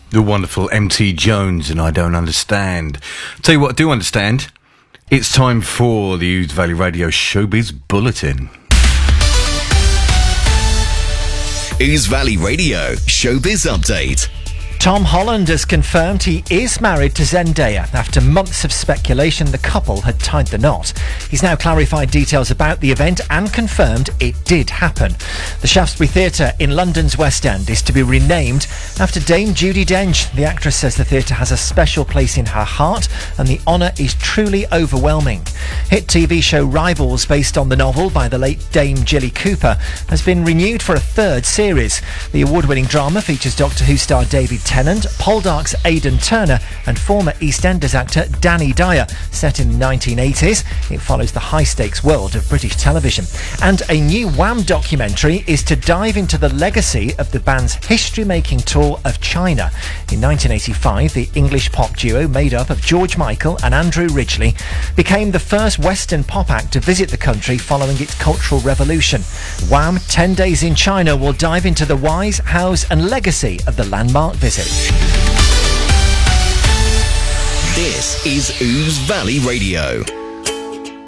The wonderful MT Jones and I Don't Understand. Tell you what I do understand. It's time for the Ouse Valley Radio Showbiz Bulletin. Ouse Valley Radio Showbiz Update. Tom Holland has confirmed he is married to Zendaya. After months of speculation, the couple had tied the knot. He's now clarified details about the event and confirmed it did happen. The Shaftesbury Theatre in London's West End is to be renamed after Dame Judi Dench. The actress says the theatre has a special place in her heart and the honour is truly overwhelming. Hit TV show Rivals, based on the novel by the late Dame Jilly Cooper, has been renewed for a third series. The award-winning drama features Doctor Who star David Tennant, Poldark's Aidan Turner and former EastEnders actor Danny Dyer. Set in the 1980s, it follows the high-stakes world of British television. And a new Wham documentary is to dive into the legacy of the band's history-making tour of China. In 1985, the English pop duo made up of George Michael and Andrew Ridgeley became the first Western pop act to visit the country following its Cultural Revolution. Wham 10 Days in China will dive into the whys, hows and legacy of the landmark visit. This is Ouse Valley Radio.